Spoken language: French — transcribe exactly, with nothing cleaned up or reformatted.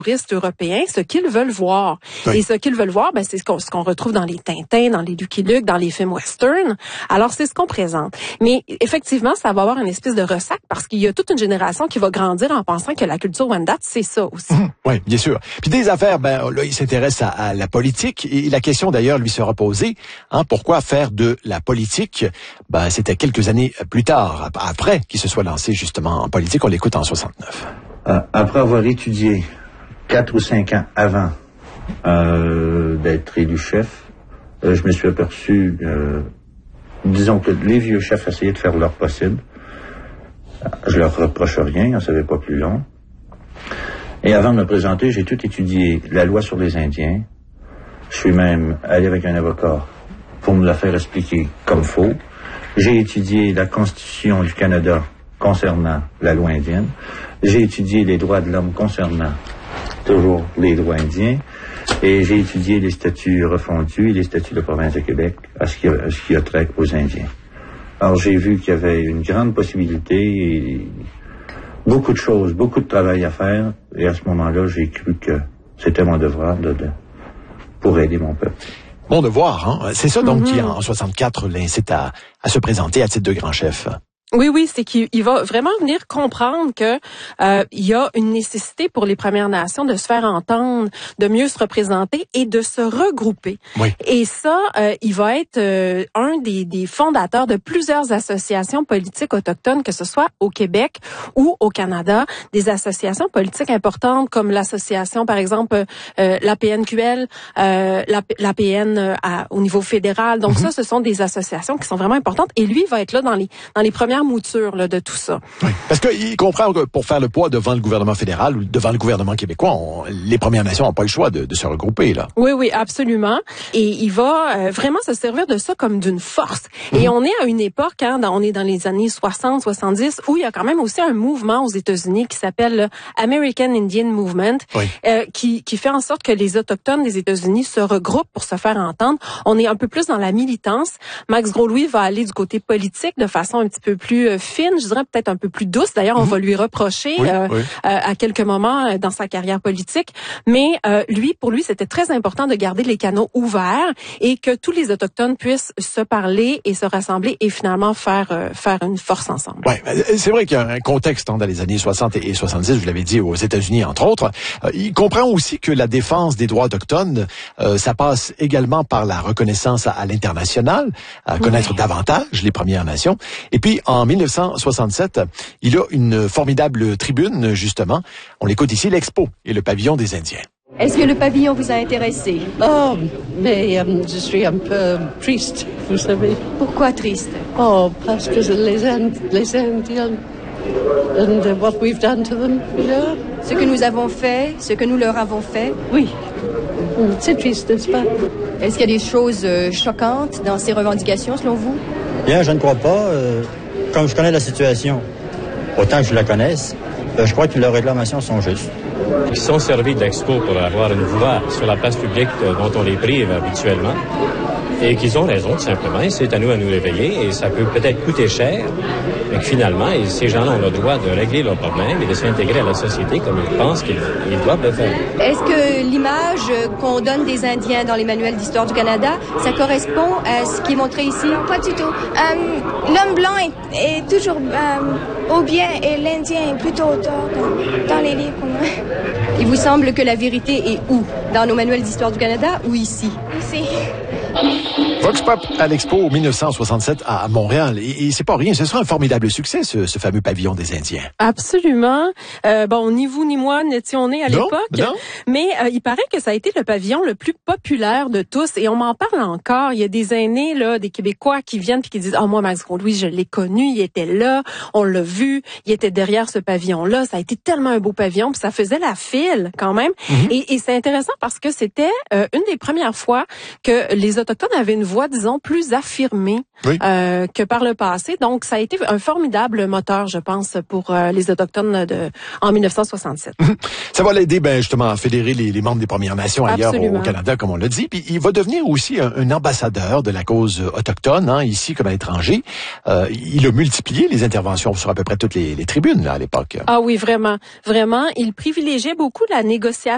touristes européens ce qu'ils veulent voir. Oui. Et ce qu'ils veulent voir, ben, c'est ce qu'on, ce qu'on retrouve dans les Tintins, dans les Lucky Luke, dans les films western. Alors, c'est ce qu'on présente. Mais effectivement, ça va avoir une espèce de ressac parce qu'il y a toute une génération qui va grandir en pensant que la culture Wendat, c'est ça aussi. Mmh, oui, bien sûr. Puis des affaires, ben là, il s'intéresse à, à la politique. Et la question, d'ailleurs, lui sera posée, hein, pourquoi faire de la politique? Ben, c'était quelques années plus tard, après qu'il se soit lancé justement en politique. On l'écoute en soixante-neuf. Euh, après avoir étudié quatre ou cinq ans avant euh, d'être élu chef, euh, je me suis aperçu, euh, disons que les vieux chefs essayaient de faire leur possible. Je leur reproche rien, ça n'avait pas plus long. Et avant de me présenter, j'ai tout étudié la loi sur les Indiens. Je suis même allé avec un avocat pour me la faire expliquer comme faux. J'ai étudié la Constitution du Canada concernant la loi indienne. J'ai étudié les droits de l'homme concernant toujours les droits indiens. Et j'ai étudié les statuts refondus et les statuts de la province de Québec à ce qui a, à ce qui a trait aux Indiens. Alors j'ai vu qu'il y avait une grande possibilité et beaucoup de choses, beaucoup de travail à faire. Et à ce moment-là, j'ai cru que c'était mon devoir de, de, pour aider mon peuple. Bon devoir, hein? C'est ça donc mm-hmm. qui, en soixante-quatre, l'incite à, à se présenter à titre de grand chef. Oui, oui, c'est qu'il va vraiment venir comprendre que euh, il y a une nécessité pour les Premières Nations de se faire entendre, de mieux se représenter et de se regrouper. Oui. Et ça, euh, il va être euh, un des, des fondateurs de plusieurs associations politiques autochtones, que ce soit au Québec ou au Canada, des associations politiques importantes comme l'association, par exemple, euh, l'A P N Q L, euh, l'A P N euh, à, au niveau fédéral. Donc mm-hmm. ça, ce sont des associations qui sont vraiment importantes. Et lui, il va être là dans les dans les premières mouture là, de tout ça. Oui, parce qu'il comprend que pour faire le poids devant le gouvernement fédéral ou devant le gouvernement québécois, on, les Premières Nations n'ont pas le choix de, de se regrouper. Là. Oui, oui, absolument. Et il va euh, vraiment se servir de ça comme d'une force. Mm-hmm. Et on est à une époque, hein, dans, on est dans les années soixante, soixante-dix, où il y a quand même aussi un mouvement aux États-Unis qui s'appelle le American Indian Movement, oui. euh, qui, qui fait en sorte que les Autochtones des États-Unis se regroupent pour se faire entendre. On est un peu plus dans la militance. Max Gros-Louis va aller du côté politique de façon un petit peu plus fine, je dirais peut-être un peu plus douce. D'ailleurs, on mmh. va lui reprocher oui, euh, oui. Euh, à quelques moments dans sa carrière politique. Mais euh, lui, pour lui, c'était très important de garder les canaux ouverts et que tous les Autochtones puissent se parler et se rassembler et finalement faire euh, faire une force ensemble. Ouais, c'est vrai qu'il y a un contexte hein, dans les années soixante et soixante-dix, vous l'avez dit, aux États-Unis, entre autres. Euh, il comprend aussi que la défense des droits autochtones, euh, ça passe également par la reconnaissance à, à l'international, à connaître oui. davantage les Premières Nations. Et puis, en mille neuf cent soixante-sept, il a une formidable tribune, justement. On l'écoute ici, l'Expo et le pavillon des Indiens. Est-ce que le pavillon vous a intéressé? Oh, mais euh, je suis un peu triste, vous savez. Pourquoi triste? Oh, parce que les, Ind- les Indiens, and uh, what we've done to them, you know? Ce que nous avons fait, ce que nous leur avons fait? Oui, c'est triste, n'est-ce pas? Est-ce qu'il y a des choses euh, choquantes dans ces revendications, selon vous? Bien, je ne crois pas. Euh, comme je connais la situation, autant que je la connaisse, euh, je crois que leurs réclamations sont justes. Ils se sont servis de l'Expo pour avoir une voix sur la place publique dont on les prive habituellement. Et qu'ils ont raison, tout simplement. C'est à nous à nous réveiller et ça peut peut-être coûter cher, mais que finalement, ces gens-là ont le droit de régler leurs problèmes et de s'intégrer à la société comme ils pensent qu'ils ils doivent le faire. Est-ce que l'image qu'on donne des Indiens dans les manuels d'histoire du Canada, ça correspond à ce qui est montré ici? Non, pas du tout. Euh, l'homme blanc est, est toujours euh, au bien et l'Indien est plutôt au tort dans, dans les livres. Il vous semble que la vérité est où? Dans nos manuels d'histoire du Canada ou ici? Ici. Vox Pop à l'Expo mille neuf cent soixante-sept à Montréal. Et, et c'est pas rien, ce sera un formidable succès, ce, ce fameux pavillon des Indiens. Absolument. Euh, bon, ni vous ni moi n'étions nés à non, l'époque. Non. Mais euh, il paraît que ça a été le pavillon le plus populaire de tous. Et on m'en parle encore. Il y a des aînés, là, des Québécois qui viennent puis qui disent « Ah, oh, moi, Max Gros-Louis, je l'ai connu, il était là, on l'a vu, il était derrière ce pavillon-là. Ça a été tellement un beau pavillon. » Puis ça faisait la file, quand même. Mm-hmm. Et, et c'est intéressant parce que c'était euh, une des premières fois que les Autochtones avaient une voix, disons, plus affirmée oui. euh, que par le passé. Donc, ça a été un formidable moteur, je pense, pour euh, les Autochtones de, en mille neuf cent soixante-sept. Ça va l'aider, ben, justement, à fédérer les, les membres des Premières Nations ailleurs au, au Canada, comme on l'a dit. Puis, il va devenir aussi un, un ambassadeur de la cause autochtone, hein, ici comme à l'étranger. Euh, il a multiplié les interventions sur à peu près toutes les, les tribunes, là, à l'époque. Ah oui, vraiment. Vraiment. Il privilégiait beaucoup la négociation